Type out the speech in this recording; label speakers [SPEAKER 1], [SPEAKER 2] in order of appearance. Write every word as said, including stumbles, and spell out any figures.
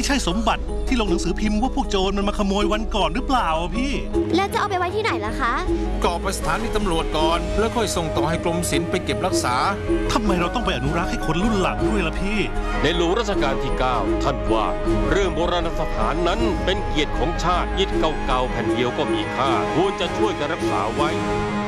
[SPEAKER 1] ใช่สมบัติที่ลงหนังสือพิมพ์ว่าพวกโจรมันมาขโมยวันก่อนหรือเปล่าพี่
[SPEAKER 2] แล้วจะเอาไปไว้ที่ไหนล่ะคะ
[SPEAKER 3] ก็ไปสถานีตำรวจก่อนแล้วค่อยส่งต่อให้กรมศิลป์ไปเก็บรักษา
[SPEAKER 1] ทำไมเราต้องไปอนุรักษ์ให้คนรุ่นหลังด้วยล่ะพี่
[SPEAKER 4] ในหลวงรัชกาลที่เก้าท่านว่าเรื่องโบราณสถานนั้นเป็นเกียรติของชาติอิฐเก่าๆแผ่นเดียวก็มีค่าควรจะช่วยกันรักษาไว้